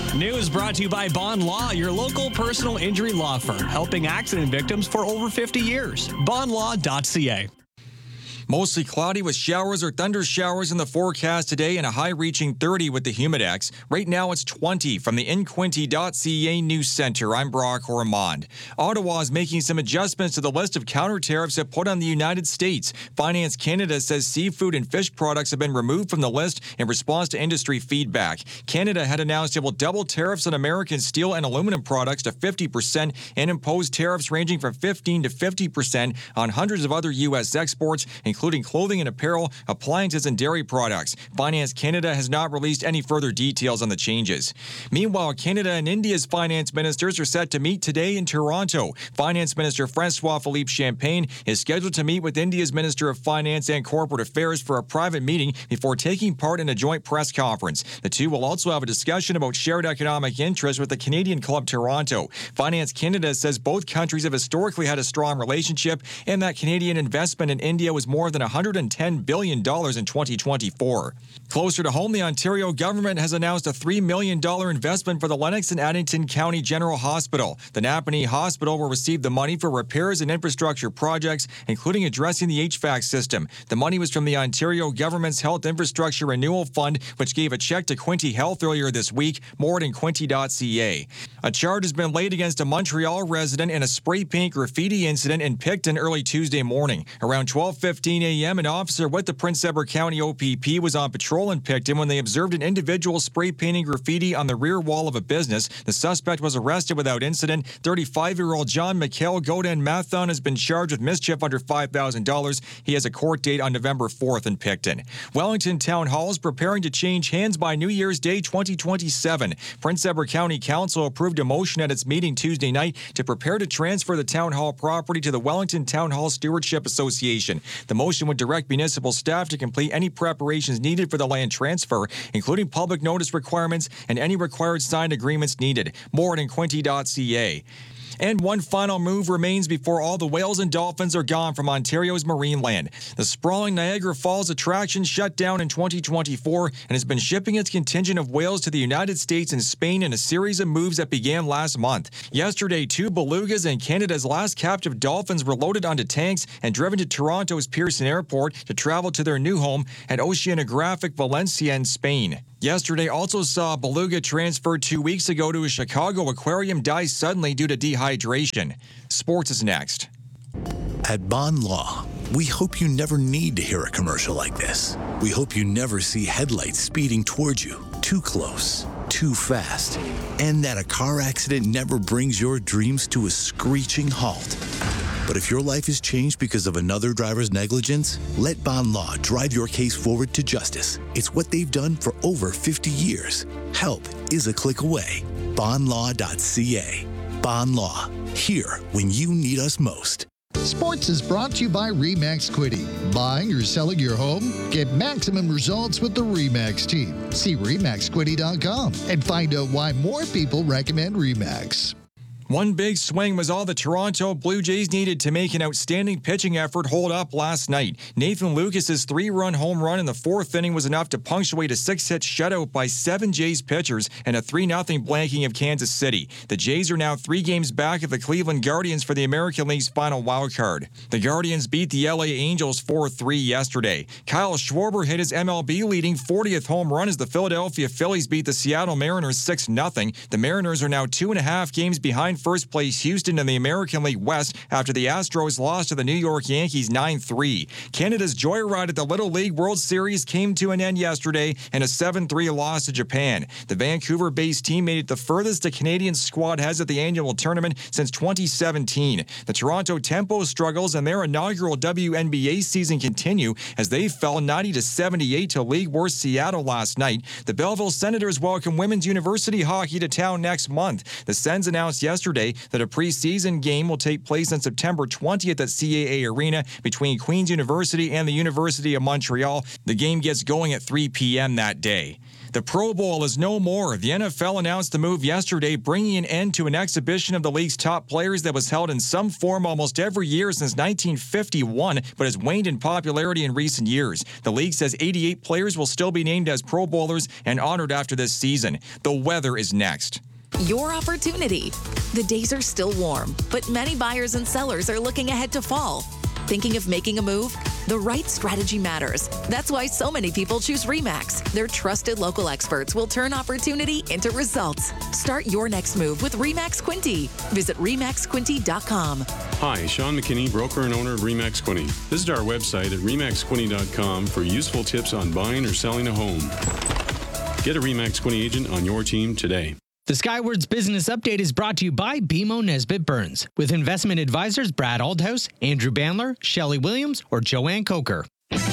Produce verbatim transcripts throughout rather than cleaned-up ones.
News brought to you by Bond Law, your local personal injury law firm, helping accident victims for over fifty years. bond law dot c a. Mostly cloudy with showers or thunder showers in the forecast today and a high reaching thirty with the Humidex. Right now it's twenty. From the in quinte dot c a News Center, I'm Brock Ormond. Ottawa is making some adjustments to the list of counter tariffs it put on the United States. Finance Canada says seafood and fish products have been removed from the list in response to industry feedback. Canada had announced it will double tariffs on American steel and aluminum products to fifty percent and impose tariffs ranging from fifteen to fifty percent on hundreds of other U S exports, including including clothing and apparel, appliances, and dairy products. Finance Canada has not released any further details on the changes. Meanwhile, Canada and India's finance ministers are set to meet today in Toronto. Finance Minister François-Philippe Champagne is scheduled to meet with India's Minister of Finance and Corporate Affairs for a private meeting before taking part in a joint press conference. The two will also have a discussion about shared economic interests with the Canadian Club Toronto. Finance Canada says both countries have historically had a strong relationship and that Canadian investment in India was more than one hundred ten billion dollars in twenty twenty-four. Closer to home, the Ontario government has announced a three million dollars investment for the Lennox and Addington County General Hospital. The Napanee Hospital will receive the money for repairs and infrastructure projects, including addressing the H V A C system. The money was from the Ontario government's Health Infrastructure Renewal Fund, which gave a check to Quinte Health earlier this week. More at in quinte dot c a. A charge has been laid against a Montreal resident in a spray paint graffiti incident in Picton early Tuesday morning. Around twelve fifteen a m, an officer with the Prince Edward County O P P was on patrol in Picton when they observed an individual spray painting graffiti on the rear wall of a business. The suspect was arrested without incident. thirty-five-year-old John Mikhail Godin Mathon has been charged with mischief under five thousand dollars. He has a court date on November fourth in Picton. Wellington Town Hall is preparing to change hands by New Year's Day twenty twenty-seven. Prince Edward County Council approved a motion at its meeting Tuesday night to prepare to transfer the Town Hall property to the Wellington Town Hall Stewardship Association. The motion would direct municipal staff to complete any preparations needed for the land transfer, including public notice requirements and any required signed agreements needed. More at in quinte dot c a. And one final move remains before all the whales and dolphins are gone from Ontario's marine land. The sprawling Niagara Falls attraction shut down in twenty twenty-four and has been shipping its contingent of whales to the United States and Spain in a series of moves that began last month. Yesterday, two belugas and Canada's last captive dolphins were loaded onto tanks and driven to Toronto's Pearson Airport to travel to their new home at Oceanographic Valencia in Spain. Yesterday also saw a beluga transferred two weeks ago to a Chicago aquarium die suddenly due to dehydration. Sports is next. At Bond Law, we hope you never need to hear a commercial like this. We hope you never see headlights speeding towards you, too close, too fast, and that a car accident never brings your dreams to a screeching halt. But if your life is changed because of another driver's negligence, let Bond Law drive your case forward to justice. It's what they've done for over fifty years. Help is a click away. bond law dot c a. Bond Law, here when you need us most. Sports is brought to you by RE/MAX Quinte. Buying or selling your home? Get maximum results with the RE/MAX team. See re max quinte dot com and find out why more people recommend RE/MAX. One big swing was all the Toronto Blue Jays needed to make an outstanding pitching effort hold up last night. Nathan Lucas's three-run home run in the fourth inning was enough to punctuate a six-hit shutout by seven Jays pitchers and a three nothing blanking of Kansas City. The Jays are now three games back of the Cleveland Guardians for the American League's final wildcard. The Guardians beat the L A Angels four three yesterday. Kyle Schwarber hit his M L B-leading fortieth home run as the Philadelphia Phillies beat the Seattle Mariners six nothing. The Mariners are now two and a half games behind first place Houston in the American League West after the Astros lost to the New York Yankees nine three. Canada's joyride at the Little League World Series came to an end yesterday in a seven three loss to Japan. The Vancouver-based team made it the furthest a Canadian squad has at the annual tournament since twenty seventeen. The Toronto Tempo struggles and their inaugural W N B A season continue as they fell ninety to seventy-eight to league-worst Seattle last night. The Belleville Senators welcome women's university hockey to town next month. The Sens announced yesterday that a preseason game will take place on September twentieth at C A A Arena between Queen's University and the University of Montreal. The game gets going at three p m that day. The Pro Bowl is no more. The N F L announced the move yesterday, bringing an end to an exhibition of the league's top players that was held in some form almost every year since nineteen fifty-one, but has waned in popularity in recent years. The league says eighty-eight players will still be named as Pro Bowlers and honored after this season. The weather is next. Your opportunity. The days are still warm, but many buyers and sellers are looking ahead to fall. Thinking of making a move? The right strategy matters. That's why so many people choose RE/MAX. Their trusted local experts will turn opportunity into results. Start your next move with RE/MAX Quinte. Visit re max quinte dot com. Hi, Sean McKinney, broker and owner of RE/MAX Quinte. Visit our website at re max quinte dot com for useful tips on buying or selling a home. Get a RE/MAX Quinte agent on your team today. The Skywards Business Update is brought to you by B M O Nesbitt Burns, with investment advisors Brad Aldhouse, Andrew Bandler, Shelley Williams, or Joanne Coker.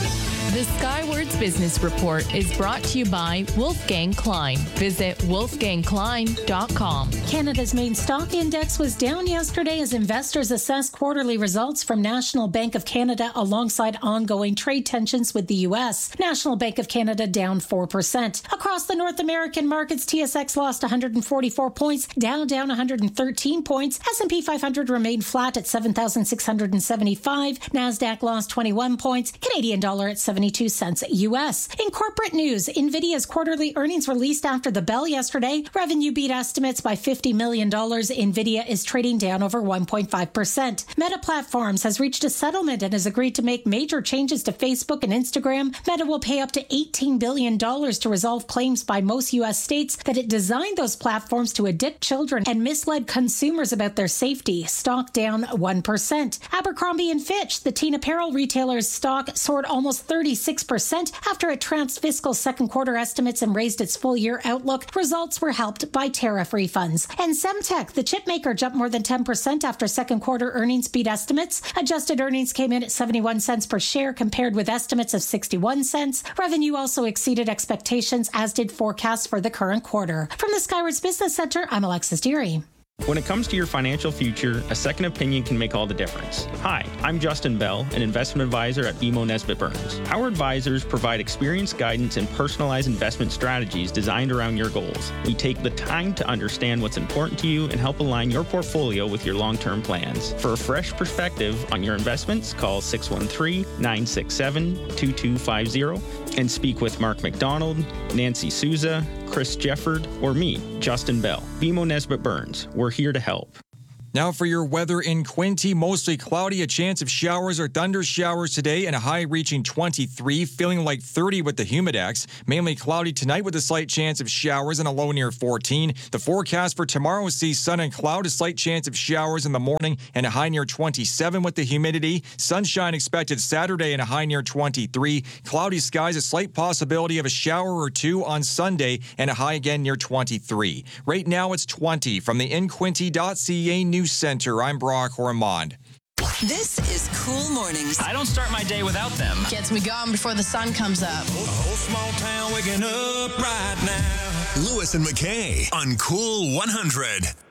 The Skywards Business Report is brought to you by Wolfgang Klein. Visit wolfgang klein dot com. Canada's main stock index was down yesterday as investors assessed quarterly results from National Bank of Canada alongside ongoing trade tensions with the U S. National Bank of Canada down four percent. Across the North American markets, T S X lost one hundred forty-four points, Dow down one hundred thirteen points. S and P five hundred remained flat at seven thousand six hundred seventy-five. NASDAQ lost twenty-one points. Canadian dollar at seventy-two cents U S. In corporate news, NVIDIA's quarterly earnings released after the bell yesterday. Revenue beat estimates by fifty million dollars. NVIDIA is trading down over one point five percent. Meta Platforms has reached a settlement and has agreed to make major changes to Facebook and Instagram. Meta will pay up to eighteen billion dollars to resolve claims by most U S states that it designed those platforms to addict children and misled consumers about their safety. Stock down one percent. Abercrombie and Fitch, the teen apparel retailer's stock soared almost thirty-six percent after it trounced fiscal second quarter estimates and raised its full year outlook. Results were helped by tariff refunds. And Semtech, the chip maker, jumped more than ten percent after second quarter earnings beat estimates. Adjusted earnings came in at seventy-one cents per share compared with estimates of sixty-one cents. Revenue also exceeded expectations, as did forecasts for the current quarter. From the Skywards Business Center, I'm Alexis Deary. When it comes to your financial future, a second opinion can make all the difference. Hi, I'm Justin Bell, an investment advisor at B M O Nesbitt Burns. Our advisors provide experienced guidance and personalized investment strategies designed around your goals. We take the time to understand what's important to you and help align your portfolio with your long-term plans. For a fresh perspective on your investments, call six one three, nine six seven, two two five zero and speak with Mark McDonald, Nancy Souza, Chris Jefford, or me, Justin Bell. B M O Nesbitt Burns. We're here to help. Now for your weather in Quinte, mostly cloudy, a chance of showers or thunder showers today and a high reaching twenty-three, feeling like thirty with the humidex. Mainly cloudy tonight with a slight chance of showers and a low near fourteen. The forecast for tomorrow sees sun and cloud, a slight chance of showers in the morning and a high near twenty-seven with the humidity. Sunshine expected Saturday and a high near twenty-three. Cloudy skies, a slight possibility of a shower or two on Sunday and a high again near twenty-three. Right now it's twenty. From the in quinte dot c a News Center, I'm Brock Ormond. This is Cool Mornings. I don't start my day without them. Gets me going before the sun comes up. Whole, whole small town waking up right now. Lewis and McKay on Cool one hundred.